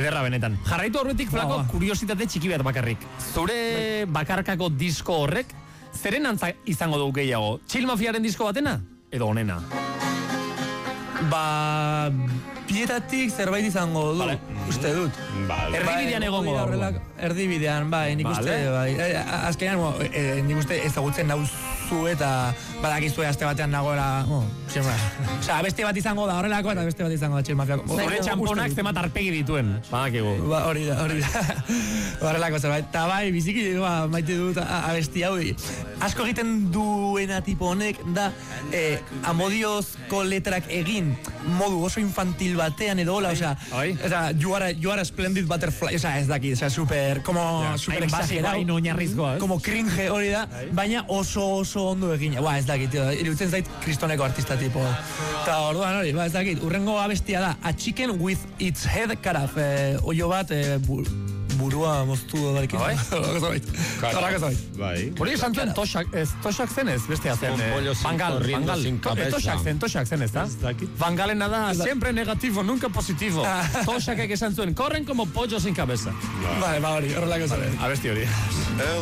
ederra benetan. Jarraitu horretik, Flako, kuriositate txiki bat bakarrik. Zure bakarkako disko horrek, zeren antza izango dugu gehiago? Chill Mafiaren disko batena? Edo honena? Pietatik zerbait izango du, uste dut. Erdibidean egongo da. Erdibidean, nik uste, azkenean, nik uste ezagutzen nauzu eta badakizue aste batean nagoela, osea, beste bat izango da horrelako eta beste bat izango da Chill Mafiako. Zure txamponak zemat arpegi dituen, badakigu. Hori da. Horrelako zerbait. Eta bai, biziki maite dut abesti hau. Asko egiten duena tipo honek da amodiozko letrak egin modu oso infantil batean edo hola, osea, you are a splendid butterfly, osea, ez daki, osea, super exagerado, como cringe hori da, baina oso ondo egin, ez daki, iruditzen zait kristoneko artista tipo. Eta orduan hori, ez daki, urrengo abestia da, A Chicken with its head karaf, oio bat, burua moztu darekin. Karaka zait. Hori esan zuen toxak zen ez, bestia zen. Bangal. Toxak zen ez da? Bangalena da, siempre negativo, nunca positivo. Toxakek esan zuen, corren como pollo sin cabeza. Hori, horrelako zen. Abesti hori.